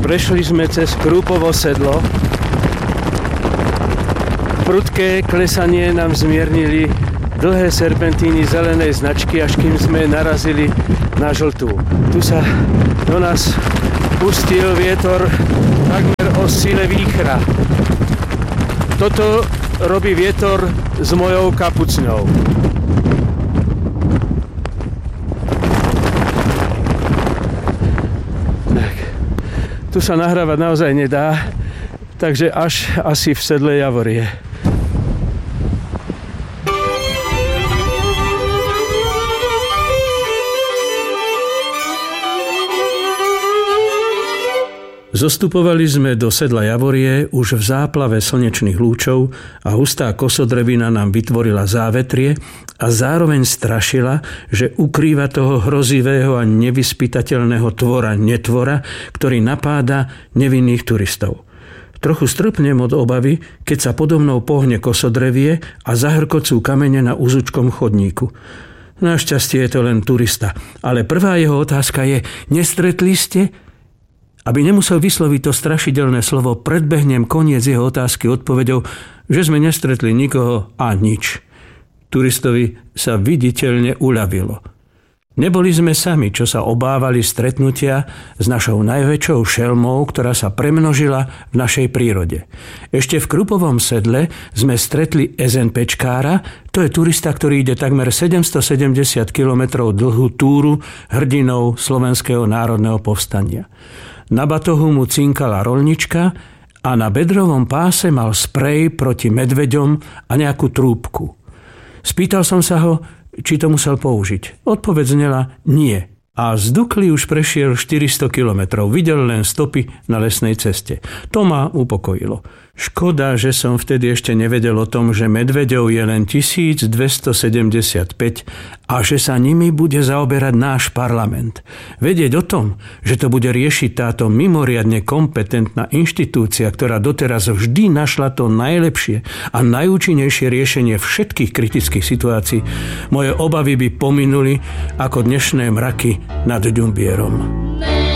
Prešli sme cez Krúpovo sedlo. Prudké klesanie nám zmiernili dlhé serpentíny zelenej značky, až kým sme narazili na žltú. Tu sa do nás pustil vietor takmer o sile víchra. Toto robí vietor s mojou kapucňou. Tak, tu sa nahrávať naozaj nedá, takže až asi v sedle Javorie. Zostupovali sme do sedla Javorie už v záplave slnečných lúčov a hustá kosodrevina nám vytvorila závetrie a zároveň strašila, že ukrýva toho hrozivého a nevyspytateľného tvora-netvora, ktorý napáda nevinných turistov. Trochu strpnem od obavy, keď sa podo mnou pohne kosodrevie a zahrkocú kamene na úzučkom chodníku. Našťastie je to len turista, ale prvá jeho otázka je: nestretli ste? Aby nemusel vysloviť to strašidelné slovo, predbehnem koniec jeho otázky odpoveďou, že sme nestretli nikoho a nič. Turistovi sa viditeľne uľavilo. Neboli sme sami, čo sa obávali stretnutia s našou najväčšou šelmou, ktorá sa premnožila v našej prírode. Ešte v Krupovom sedle sme stretli SNPčkára, to je turista, ktorý ide takmer 770 km dlhú túru hrdinou Slovenského národného povstania. Na batohu mu cinkala roľnička a na bedrovom páse mal sprej proti medveďom a nejakú trúbku. Spýtal som sa ho, či to musel použiť. Odpoveď znela nie. A z Dukly už prešiel 400 kilometrov. Videl len stopy na lesnej ceste. To ma upokojilo. Škoda, že som vtedy ešte nevedel o tom, že medveďov je len 1275 a že sa nimi bude zaoberať náš parlament. Vedieť o tom, že to bude riešiť táto mimoriadne kompetentná inštitúcia, ktorá doteraz vždy našla to najlepšie a najúčinnejšie riešenie všetkých kritických situácií, moje obavy by pominuli ako dnešné mraky nad Ďumbierom.